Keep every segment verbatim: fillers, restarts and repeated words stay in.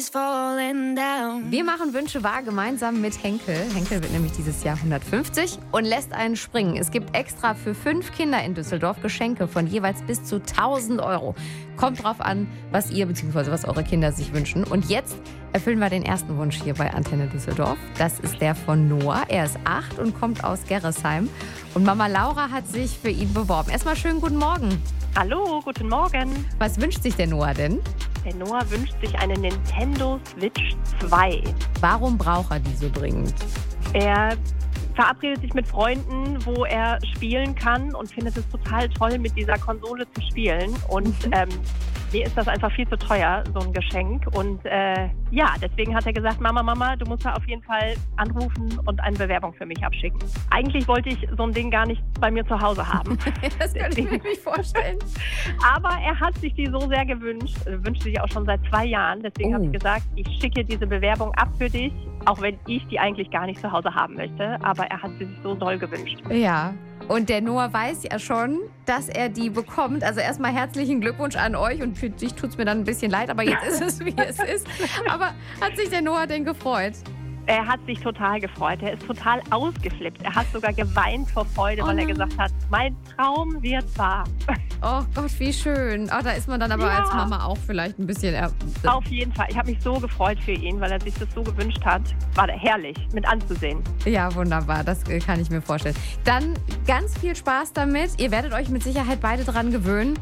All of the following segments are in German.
Wir machen Wünsche wahr gemeinsam mit Henkel. Henkel wird nämlich dieses Jahr hundertfünfzig und lässt einen springen. Es gibt extra für fünf Kinder in Düsseldorf Geschenke von jeweils bis zu tausend Euro. Kommt drauf an, was ihr bzw. was eure Kinder sich wünschen. Und jetzt erfüllen wir den ersten Wunsch hier bei Antenne Düsseldorf. Das ist der von Noah. Er ist acht und kommt aus Gerresheim. Und Mama Laura hat sich für ihn beworben. Erstmal schönen guten Morgen. Hallo, guten Morgen. Was wünscht sich der Noah denn? Der Noah wünscht sich eine Nintendo Switch zwei. Warum braucht er die so dringend? Er verabredet sich mit Freunden, wo er spielen kann und findet es total toll, mit dieser Konsole zu spielen. Und Mhm. ähm, mir ist das einfach viel zu teuer, so ein Geschenk. Und äh, ja, deswegen hat er gesagt, Mama, Mama, du musst da auf jeden Fall anrufen und eine Bewerbung für mich abschicken. Eigentlich wollte ich so ein Ding gar nicht bei mir zu Hause haben. Das kann ich mir nicht vorstellen. Aber er hat sich die so sehr gewünscht, äh, wünscht sich auch schon seit zwei Jahren. Deswegen Oh. habe ich gesagt, ich schicke diese Bewerbung ab für dich, auch wenn ich die eigentlich gar nicht zu Hause haben möchte. Aber er hat sie sich so doll gewünscht. Ja, und der Noah weiß ja schon, dass er die bekommt. Also erstmal herzlichen Glückwunsch an euch und für dich tut es mir dann ein bisschen leid, aber jetzt ist es, wie es ist. Aber hat sich der Noah denn gefreut? Er hat sich total gefreut. Er ist total ausgeflippt. Er hat sogar geweint vor Freude, Oh weil er nein. gesagt hat, mein Traum wird wahr. Oh Gott, wie schön. Oh, da ist man dann aber Ja. als Mama auch vielleicht ein bisschen... Er Auf jeden Fall. Ich habe mich so gefreut für ihn, weil er sich das so gewünscht hat. War herrlich mit anzusehen. Ja, wunderbar. Das äh, kann ich mir vorstellen. Dann ganz viel Spaß damit. Ihr werdet euch mit Sicherheit beide dran gewöhnen.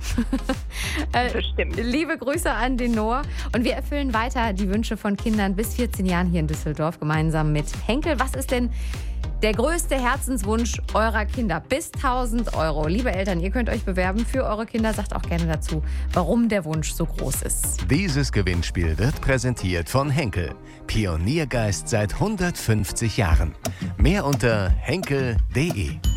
äh, Bestimmt. Liebe Grüße an den Noah. Und wir erfüllen weiter die Wünsche von Kindern bis vierzehn Jahren hier in Düsseldorf gemeinsam mit Henkel. Was ist denn der größte Herzenswunsch eurer Kinder? Bis tausend Euro. Liebe Eltern, ihr könnt euch bewerben für eure Kinder. Sagt auch gerne dazu, warum der Wunsch so groß ist. Dieses Gewinnspiel wird präsentiert von Henkel. Pioniergeist seit hundertfünfzig Jahren. Mehr unter henkel punkt de.